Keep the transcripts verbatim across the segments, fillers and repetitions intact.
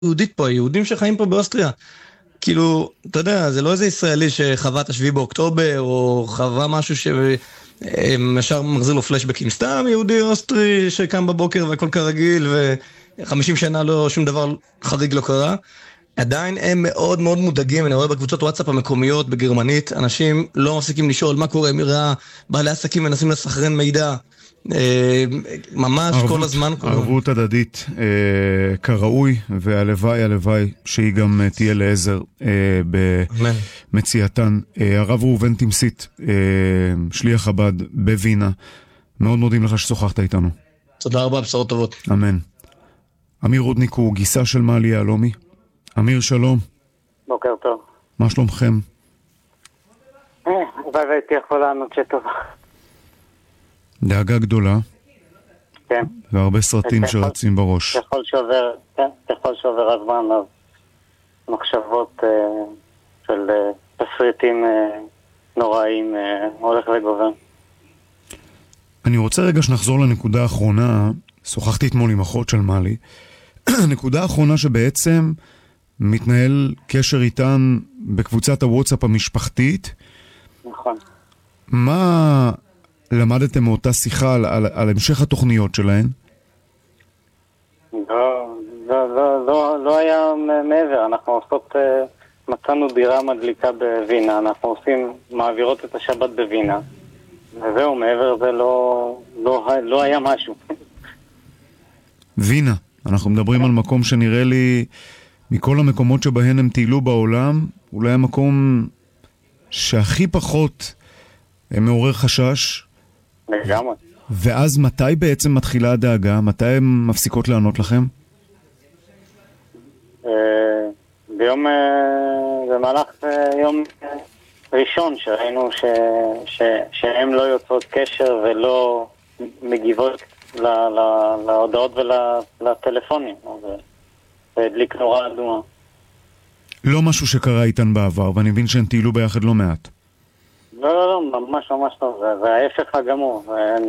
יהודית פה, היהודים שחיים פה באוסטריה. כאילו, אתה יודע, זה לא איזה ישראלי שחווה את השביעי באוקטובר, או חווה משהו שמשאר מחזיר לו פלשבקים. סתם יהודי אוסטרי שקם בבוקר והכל כרגיל, ו-חמישים שנה לא, שום דבר חריג לא קרה. עדיין הם מאוד מאוד מודאגים, אני רואה בקבוצות וואטסאפ המקומיות בגרמנית, אנשים לא מפסיקים לשאול מה קורה, מי ראה, בעלי עסקים מנסים לסחרן מידע, ממש ערבות, כל הזמן. ערבות הדדית אה, כראוי, והלוואי, הלוואי שהיא גם תהיה לעזר אה, במציאתן. אה, הרב ראובן תמסית, אה, שליח חב"ד בווינה, מאוד מודים לך ששוחחת איתנו. תודה רבה, בשורות טובות. אמן. אמיר רודניק הוא גיסה של מעלי יהלומי. אמיר, שלום. בוקר טוב. מה שלומכם? אה, והייתי יכול לענות שטובה. דאגה גדולה. כן. והרבה סרטים שרצים בראש. ככל שעובר, כן, ככל שעובר הזמן, אז מחשבות אה, של אה, תסריטים אה, נוראים אה, הולך וגובר. אני רוצה רגע שנחזור לנקודה האחרונה. שוחחתי אתמול עם אחות של מעלי. נקודה האחרונה שבעצם מתנהל קשר איתן בקבוצת הוואטסאפ המשפחתית. נכון. מה למדתם מאותה שיחה על, על, על המשך התוכניות שלהן? לא, לא, לא, לא, לא היה מעבר. אנחנו עושות, מצאנו דירה מדליקה בווינה, אנחנו עושים, מעבירות את השבת בווינה, וזהו, מעבר זה לא, לא, לא היה משהו. וינה, אנחנו מדברים על מקום שנראה לי מכל המקומות שבהן הם טיילו בעולם, אולי המקום שהכי פחות מעורר חשש. לגמרי. ואז מתי בעצם מתחילה הדאגה? מתי הן מפסיקות לענות לכם? ביום, במהלך יום ראשון שראינו ש, ש, שהן לא יוצאות קשר ולא מגיבות ל, ל, להודעות ולטלפונים. זה הדליק נורא אדומה. לא משהו שקרה איתן בעבר, ואני מבין שהן טיילו ביחד לא מעט. לא, לא, לא, ממש ממש לא. זה, זה ההפך הגמור. הן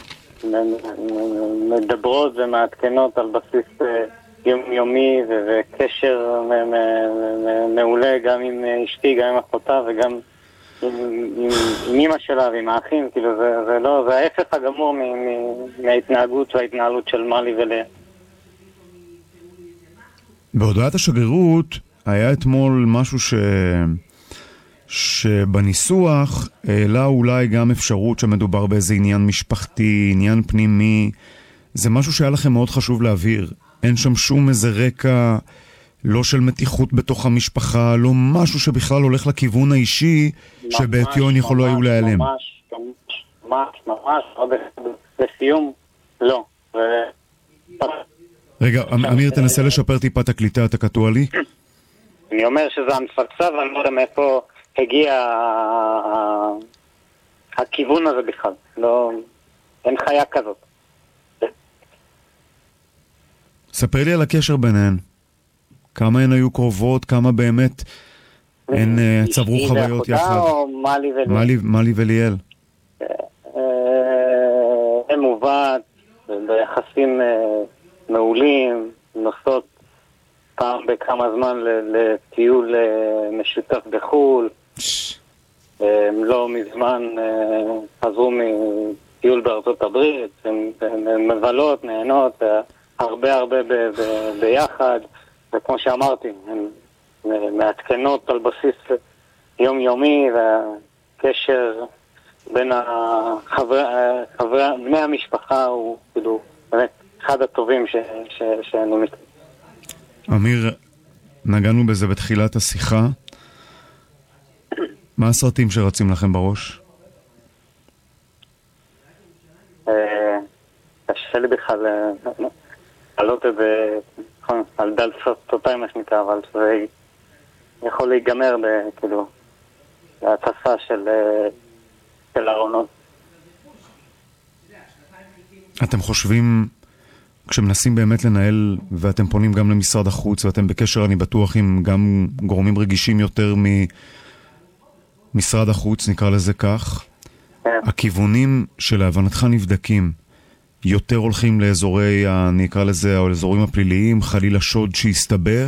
מדברות ומעדכנות על בסיס יומיומי וקשר מעולה גם עם אשתי, גם עם אחותה וגם עם, עם, עם אמא שלה ועם האחים. כאילו זה, זה לא, זה ההפך הגמור מ, מ, מההתנהגות וההתנהלות של מעלי ולאה. בהודעת השגרירות היה אתמול משהו ש... שבניסוח העלה אולי גם אפשרות שמדובר באיזה עניין משפחתי, עניין פנימי. זה משהו שהיה לכם מאוד חשוב להעביר. אין שם שום איזה רקע, לא של מתיחות בתוך המשפחה, לא משהו שבכלל הולך לכיוון האישי, שבעטיון יכולו היו להיעלם. ממש, ממש, ממש, עוד לסיום, לא. רגע, אמיר, תנסה לשפר טיפה את הקליטה, אתה קטוע לי? אני אומר שזה המפצה, ואני לא יודע מאיפה הגיע הכיוון הזה בכלל. לא, אין חיה כזאת. ספר לי על הקשר ביניהן. כמה הן היו קרובות, כמה באמת הן צברו חוויות יחד. מלי וליאל? הן מובאת ביחסים מעולים, נוסעות פעם בכמה זמן לטיול משותף בחול. הם לא מזמן חזרו מטיול בארצות הברית, הן מבלות, נהנות, הרבה הרבה ביחד, וכמו שאמרתי, הן מעדכנות על בסיס יומיומי, והקשר בין החברי, בני המשפחה הוא כאילו באמת אחד הטובים שאני מכיר. אמיר, נגענו בזה בתחילת השיחה. מה הסרטים שרצים לכם בראש? קשה לי בכלל לעלות את זה על דל סרטותי מה שנקרא, אבל זה יכול להיגמר כאילו להצפה של הארונות. אתם חושבים, כשמנסים באמת לנהל, ואתם פונים גם למשרד החוץ, ואתם בקשר, אני בטוח, עם גם גורמים רגישים יותר ממשרד החוץ, נקרא לזה כך, הכיוונים שלהבנתך נבדקים, יותר הולכים לאזורי, אני אקרא לזה, או לאזורים הפליליים, חלילה שוד שהסתבך,